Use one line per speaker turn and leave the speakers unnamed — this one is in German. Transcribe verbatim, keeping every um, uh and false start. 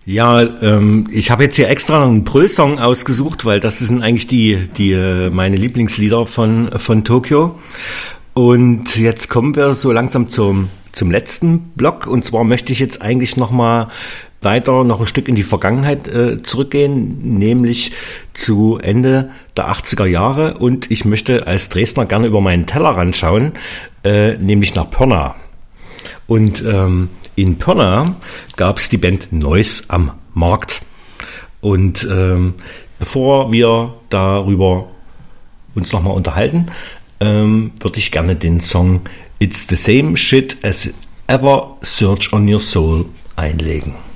Ja, ähm, ich habe jetzt hier extra noch einen Brüll-Song ausgesucht, weil das sind eigentlich die, die äh, meine Lieblingslieder von von Tokyo. Und jetzt kommen wir so langsam zum zum letzten Block. Und zwar möchte ich jetzt eigentlich noch mal weiter noch ein Stück in die Vergangenheit äh, zurückgehen, nämlich zu Ende der achtziger Jahre. Und ich möchte als Dresdner gerne über meinen Tellerrand schauen, äh, nämlich nach Pirna. Und ähm, in Pirna gab es die Band Neuss am Markt. Und ähm, bevor wir darüber uns nochmal unterhalten, ähm, würde ich gerne den Song It's the Same Shit as Ever Search on Your Soul einlegen.